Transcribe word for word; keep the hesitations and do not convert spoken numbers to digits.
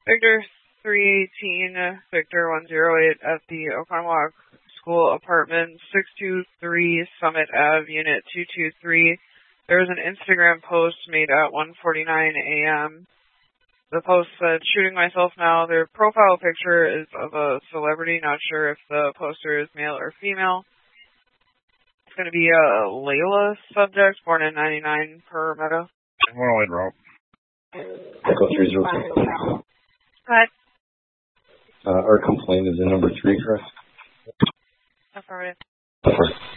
Victor three eighteen, Victor one zero eight at the Oconomowoc School Apartment, six two three Summit Ave, Unit two two three. There was an Instagram post made at one forty-nine a m The post said, shooting myself now. Their profile picture is of a celebrity, not sure if the poster is male or female. It's going to be a Layla subject, born in ninety-nine per Meta. one oh eight route. Echo three zero six. Hi. Uh, our complaint is in number three, correct? That's all right. First.